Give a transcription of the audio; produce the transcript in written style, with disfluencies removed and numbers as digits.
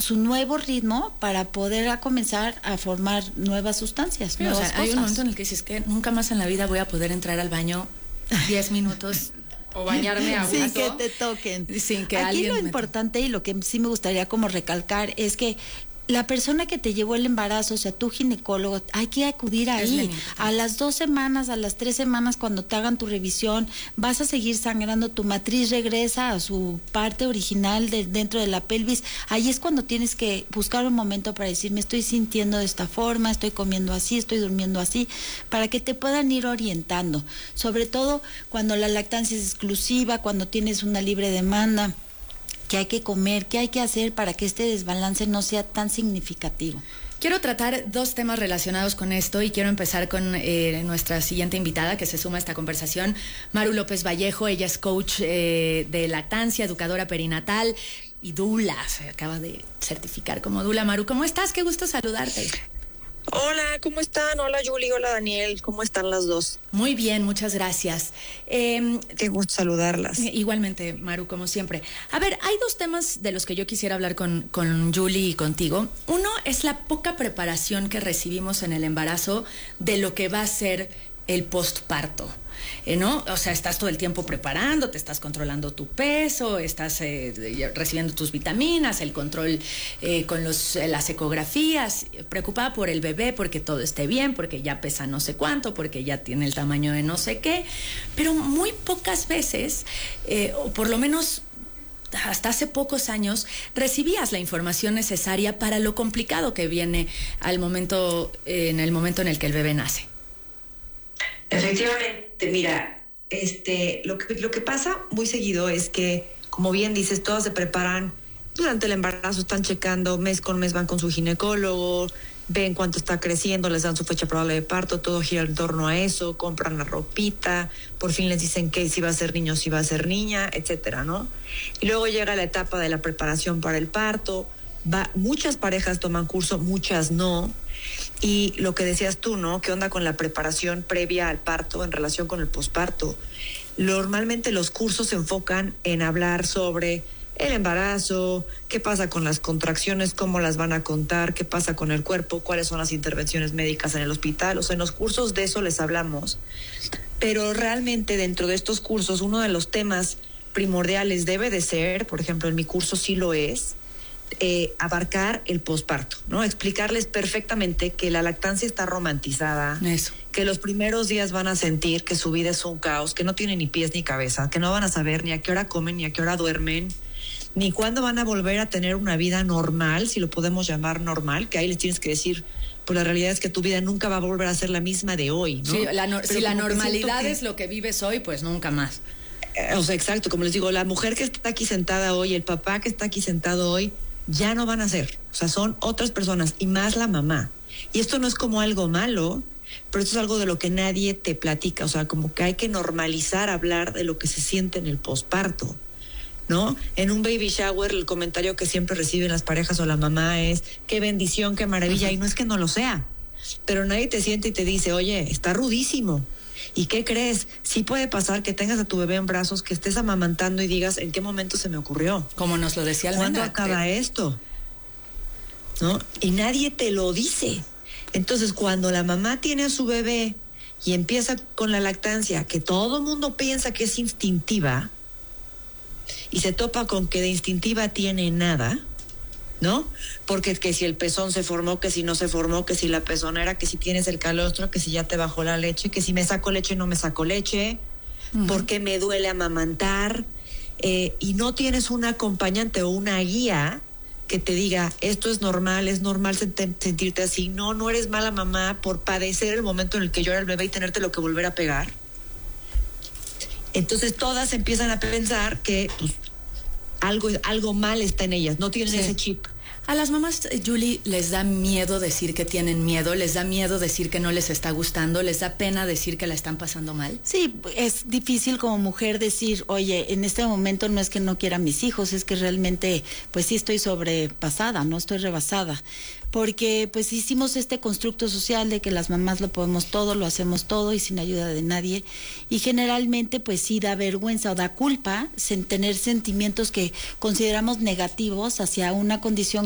su nuevo ritmo para poder comenzar a formar nuevas sustancias, nuevas cosas. Hay un momento en el que dices que nunca más en la vida voy a poder entrar al baño 10 minutos o bañarme a gusto. Sin que te toquen. Sin que Aquí alguien lo importante y lo que sí me gustaría como recalcar es que la persona que te llevó el embarazo, o sea, tu ginecólogo, hay que acudir ahí. A las 2 semanas, a las 3 semanas, cuando te hagan tu revisión, vas a seguir sangrando, tu matriz regresa a su parte original dentro de la pelvis. Ahí es cuando tienes que buscar un momento para decir, me estoy sintiendo de esta forma, estoy comiendo así, estoy durmiendo así, para que te puedan ir orientando. Sobre todo cuando la lactancia es exclusiva, cuando tienes una libre demanda, qué hay que comer, qué hay que hacer para que este desbalance no sea tan significativo. Quiero tratar 2 temas relacionados con esto y quiero empezar con nuestra siguiente invitada que se suma a esta conversación, Maru López Vallejo. Ella es coach de lactancia, educadora perinatal y dula. Se acaba de certificar como dula. Maru, ¿cómo estás? Qué gusto saludarte. Hola, ¿cómo están? Hola, Julie, hola, Daniel. ¿Cómo están las dos? Muy bien, muchas gracias. Qué gusto saludarlas. Igualmente, Maru, como siempre. A ver, hay 2 temas de los que yo quisiera hablar con Julie y contigo. Uno es la poca preparación que recibimos en el embarazo de lo que va a ser el postparto. ¿No? O sea, estás todo el tiempo preparándote, estás controlando tu peso, estás recibiendo tus vitaminas, el control con las ecografías, preocupada por el bebé porque todo esté bien, porque ya pesa no sé cuánto, porque ya tiene el tamaño de no sé qué, pero muy pocas veces, o por lo menos hasta hace pocos años, recibías la información necesaria para lo complicado que viene en el momento en el que el bebé nace. Efectivamente, mira, lo que pasa muy seguido es que, como bien dices, todas se preparan durante el embarazo, están checando mes con mes, van con su ginecólogo, ven cuánto está creciendo, les dan su fecha probable de parto, todo gira en torno a eso, compran la ropita, por fin les dicen que si va a ser niño, si va a ser niña, etcétera, ¿no? Y luego llega la etapa de la preparación para el parto. Muchas parejas toman curso, muchas no. Y lo que decías tú, ¿no? ¿Qué onda con la preparación previa al parto en relación con el posparto? Normalmente los cursos se enfocan en hablar sobre el embarazo, qué pasa con las contracciones, cómo las van a contar, qué pasa con el cuerpo, cuáles son las intervenciones médicas en el hospital. O sea, en los cursos de eso les hablamos. Pero realmente dentro de estos cursos, uno de los temas primordiales debe de ser, por ejemplo, en mi curso sí lo es, abarcar el posparto, ¿no? Explicarles perfectamente que la lactancia está romantizada, eso, que los primeros días van a sentir que su vida es un caos, que no tienen ni pies ni cabeza, que no van a saber ni a qué hora comen, ni a qué hora duermen, ni cuándo van a volver a tener una vida normal, si lo podemos llamar normal, que ahí les tienes que decir, pues la realidad es que tu vida nunca va a volver a ser la misma de hoy, ¿no? Sí, si la normalidad es lo que vives hoy, pues nunca más. O sea, exacto, como les digo, la mujer que está aquí sentada hoy, el papá que está aquí sentado hoy, ya no van a ser, o sea, son otras personas y más la mamá. Y esto no es como algo malo, pero esto es algo de lo que nadie te platica, o sea, como que hay que normalizar hablar de lo que se siente en el posparto, ¿no? En un baby shower el comentario que siempre reciben las parejas o la mamá es, qué bendición, qué maravilla, y no es que no lo sea, pero nadie te siente y te dice, oye, está rudísimo. ¿Y qué crees? Sí puede pasar que tengas a tu bebé en brazos, que estés amamantando y digas, ¿en qué momento se me ocurrió? Como nos lo decía ¿Cuándo acaba esto? ¿No? Y nadie te lo dice. Entonces, cuando la mamá tiene a su bebé y empieza con la lactancia, que todo el mundo piensa que es instintiva, y se topa con que de instintiva tiene nada, ¿no? Porque que si el pezón se formó, que si no se formó, que si la pezonera, que si tienes el calostro, que si ya te bajó la leche, que si me saco leche, no me saco leche, porque me duele amamantar, y no tienes un acompañante o una guía que te diga, esto es normal sentirte así, no eres mala mamá por padecer el momento en el que llora el bebé y tenértelo que volver a pegar. Entonces todas empiezan a pensar que pues, algo mal está en ellas, no tienen ese chip. A las mamás, Julie, les da miedo decir que tienen miedo, les da miedo decir que no les está gustando, les da pena decir que la están pasando mal. Sí, es difícil como mujer decir, oye, en este momento no es que no quiera a mis hijos, es que realmente, pues sí estoy sobrepasada, no estoy rebasada. Porque pues hicimos este constructo social de que las mamás lo podemos todo, lo hacemos todo y sin ayuda de nadie, y generalmente pues sí da vergüenza o da culpa tener sentimientos que consideramos negativos hacia una condición